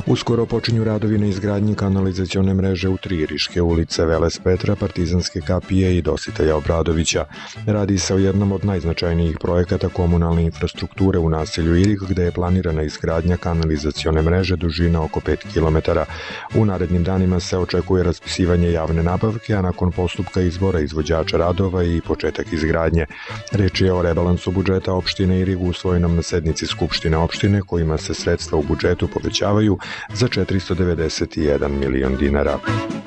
Uskoro počinju radovi na izgradnji kanalizacione mreže u 3 Iriške ulice, Veles Petra, Partizanske kapije i Dositeja Obradovića. Radi se o jednom od najznačajnijih projekata komunalne infrastrukture u naselju Irig, gde je planirana izgradnja kanalizacione mreže dužina oko 5 km. U narednim danima se očekuje raspisivanje javne nabavke, a nakon postupka izbora izvođača radova i početak izgradnje. Reč je o rebalansu budžeta opštine Irig usvojenom na sednici Skupštine opštine, kojima se sredstva u budžetu povećavaju za 491 milion dinara.